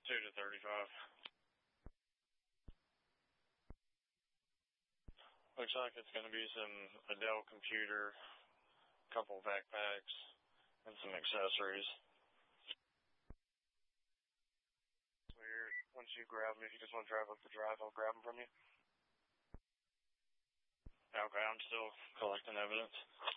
2 to 35. Looks like it's going to be a Dell computer, a couple backpacks, and some accessories. Weird. Once you grab them, if you just want to drive up the drive, I'll grab them from you. Okay, I'm still collecting evidence.